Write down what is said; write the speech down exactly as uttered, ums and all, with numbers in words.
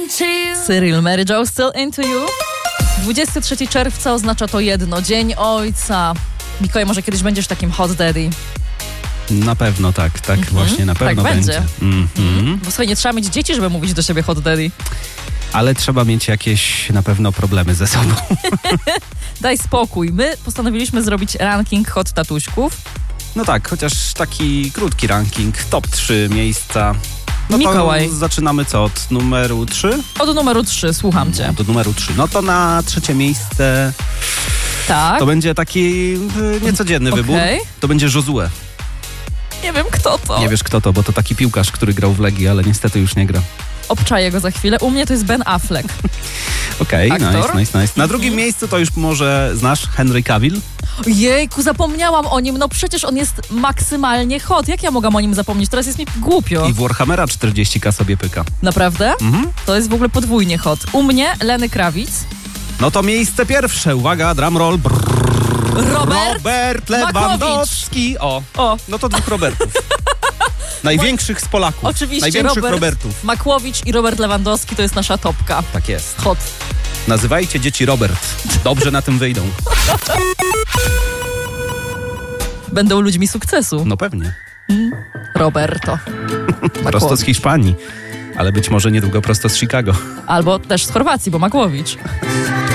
into you. Cyril, Mary Jo, Still Into You. dwudziestego trzeciego czerwca oznacza to jedno. Dzień Ojca. Mikołaj, może kiedyś będziesz takim hot daddy? Na pewno tak, tak mm-hmm. właśnie, na pewno tak będzie. będzie. Mm-hmm. Bo słuchaj, nie trzeba mieć dzieci, żeby mówić do siebie hot daddy. Ale trzeba mieć jakieś na pewno problemy ze sobą. Daj spokój. My postanowiliśmy zrobić ranking hot tatuśków. No tak, chociaż taki krótki ranking, top trzy miejsca. No Mikołaj. To zaczynamy co, od numeru trzy? Od numeru trzy, słucham cię. Od numeru trzy. No to na trzecie miejsce tak. to będzie taki y, niecodzienny okay. wybór. To będzie Josue. Nie wiem kto to. Nie wiesz kto to, bo to taki piłkarz, który grał w Legii, ale niestety już nie gra. Obczaję go za chwilę. U mnie to jest Ben Affleck. Okej, okay, nice, nice, nice. Na Mm-hmm. drugim miejscu to już może znasz Henry Cavill. Jejku, zapomniałam o nim. No przecież on jest maksymalnie hot. Jak ja mogłam o nim zapomnieć? Teraz jest mi głupio. I w Warhammera czterdzieści ka sobie pyka. Naprawdę? Mhm. To jest w ogóle podwójnie hot. U mnie Lenny Kravitz. No to miejsce pierwsze. Uwaga, drumroll. Brrr. Robert, Robert Lewandowski. O, o, no to dwóch Robertów. Największych z Polaków. Oczywiście, Największych Robert Robertów. Makłowicz i Robert Lewandowski to jest nasza topka. Tak jest. Hot. Nazywajcie dzieci Robert. Dobrze na tym wyjdą. Będą ludźmi sukcesu. No pewnie. Roberto. Prosto z Hiszpanii. Ale być może niedługo prosto z Chicago. Albo też z Chorwacji, bo Makłowicz.